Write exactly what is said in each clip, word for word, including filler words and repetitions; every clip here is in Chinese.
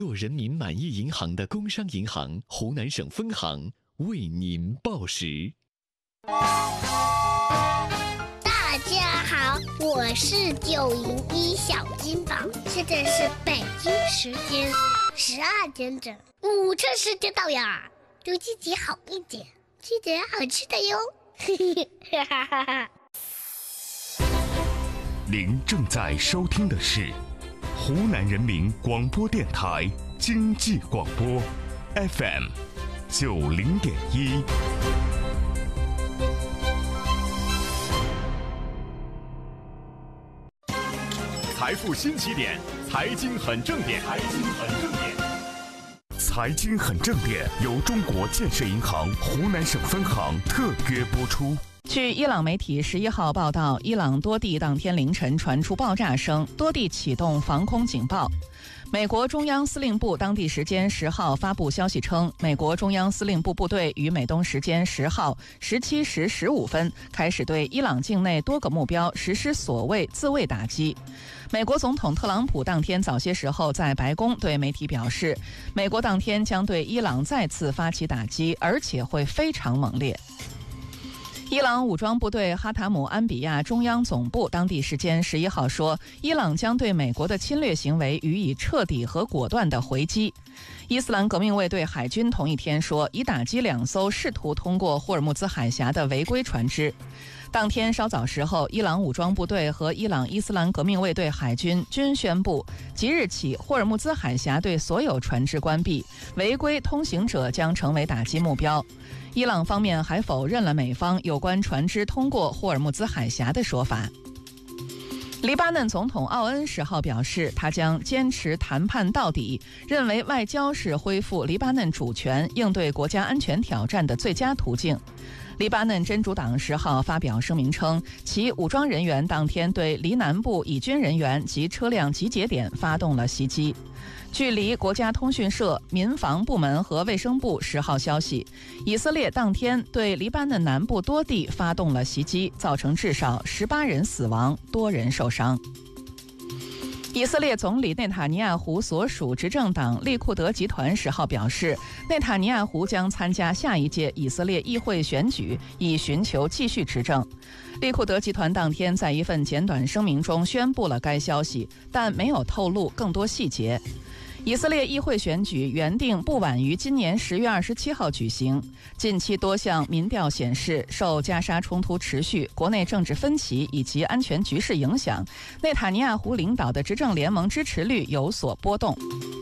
做人民满意银行的工商银行湖南省分行为您报时。 大家好，我是九零一小金宝，现在是北京时间十二点整，午餐时间到呀，对自己好一点，吃点好吃的哟。哈哈哈！ 您正在收听的是湖南人民广播电台经济广播 F M 九零点一。财富新起点，财经很正点，财经很正点。财经很正点由中国建设银行湖南省分行特约播出。 据伊朗媒体十一号报道，伊朗多地当天凌晨传出爆炸声，多地启动防空警报。美国中央司令部当地时间十号发布消息称，美国中央司令部部队于美东时间十号十七时十五分开始对伊朗境内多个目标实施所谓自卫打击。美国总统特朗普当天早些时候在白宫对媒体表示，美国当天将对伊朗再次发起打击，而且会非常猛烈。伊朗武装部队哈塔姆安比亚中央总部当地时间十一号说，伊朗将对美国的侵略行为予以彻底和果断的回击。伊斯兰革命卫队海军同一天说，已打击两艘试图通过霍尔木兹海峡的违规船只。当天稍早时候，伊朗武装部队和伊朗伊斯兰革命卫队海军均宣布，即日起霍尔木兹海峡对所有船只关闭，违规通行者将成为打击目标。伊朗方面还否认了美方有关船只通过霍尔木兹海峡的说法。黎巴嫩总统奥恩十号表示，他将坚持谈判到底，认为外交是恢复黎巴嫩主权、应对国家安全挑战的最佳途径。黎巴嫩真主党十号发表声明称，其武装人员当天对黎南部以军人员及车辆集结点发动了袭击。距离国家通讯社、民防部门和卫生部十号消息，以色列当天对黎巴嫩南部多地发动了袭击，造成至少十八人死亡，多人受伤。以色列总理内塔尼亚胡所属执政党利库德集团十号表示，内塔尼亚胡将参加下一届以色列议会选举，以寻求继续执政。利库德集团当天在一份简短声明中宣布了该消息，但没有透露更多细节。以色列议会选举原定不晚于今年十月二十七号举行。近期多项民调显示，受加沙冲突持续、国内政治分歧以及安全局势影响，内塔尼亚胡领导的执政联盟支持率有所波动。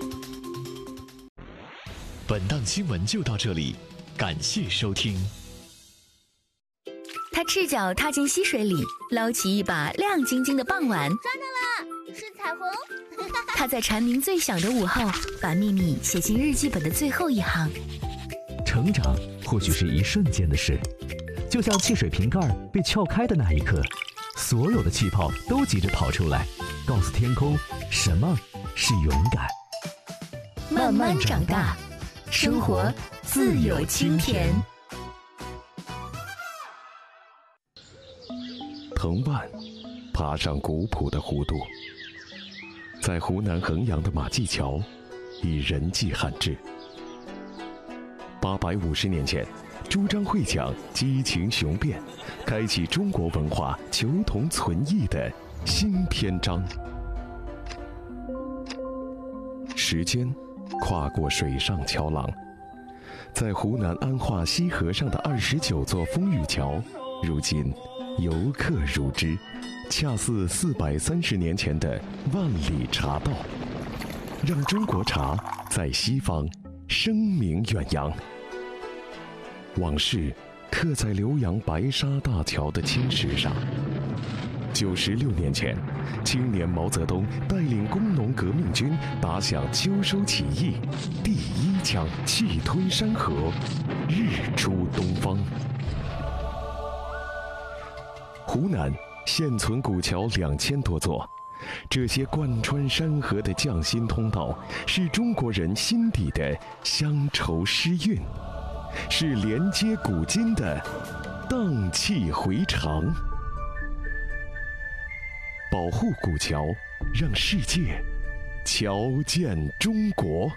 本档新闻就到这里，感谢收听。 他赤脚踏进溪水里，捞起一把亮晶晶的傍晚。 抓到了，是彩虹。 他在蝉鸣最响的午后，把秘密写进日记本的最后一行。 成长或许是一瞬间的事，就像汽水瓶盖被撬开的那一刻，所有的气泡都急着跑出来，告诉天空什么是勇敢。 慢慢长大，生活自有清甜。 藤蔓爬上古朴的弧度，在湖南衡阳的马驿桥，以人迹罕至。八百五十年前，朱张会讲激情雄辩，开启中国文化求同存异的新篇章。时间跨过水上桥廊，在湖南安化西河上的二十九座风雨桥，如今游客如织，恰似四百三十年前的万里茶道，让中国茶在西方声名远扬。往事刻在浏阳白沙大桥的青石上。九十六年前，青年毛泽东带领工农革命军打响秋收起义，第一枪气吞山河，日出东方。湖南现存古桥两千多座，这些贯穿山河的匠心通道，是中国人心底的乡愁诗韵，是连接古今的荡气回肠。保护古桥，让世界瞧见中国。